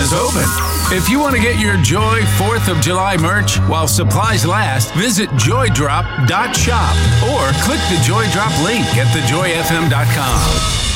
is open. If you want to get your Joy 4th of July merch while supplies last, visit joydrop.shop or click the Joy Drop link at thejoyfm.com.